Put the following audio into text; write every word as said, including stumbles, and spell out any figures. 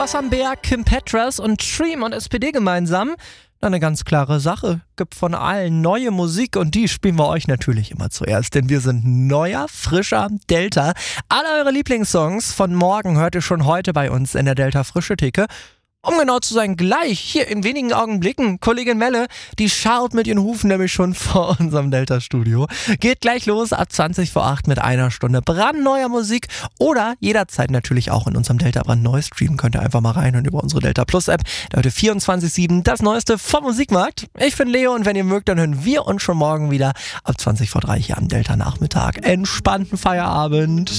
Was haben Bea, Kim Petras und Stream und S P D gemeinsam? Eine ganz klare Sache. Gibt von allen neue Musik und die spielen wir euch natürlich immer zuerst, denn wir sind neuer, frischer Delta. Alle eure Lieblingssongs von morgen hört ihr schon heute bei uns in der Delta Frische Theke. Um genau zu sein, gleich hier in wenigen Augenblicken. Kollegin Melle, die schaut mit ihren Hufen nämlich schon vor unserem Delta-Studio. Geht gleich los ab zwanzig vor acht mit einer Stunde brandneuer Musik oder jederzeit natürlich auch in unserem Delta brandneu streamen. Könnt ihr einfach mal reinhören über unsere Delta Plus App. Da hört ihr vierundzwanzig sieben das Neueste vom Musikmarkt. Ich bin Leo und wenn ihr mögt, dann hören wir uns schon morgen wieder ab zwanzig vor drei hier am Delta Nachmittag. Entspannten Feierabend.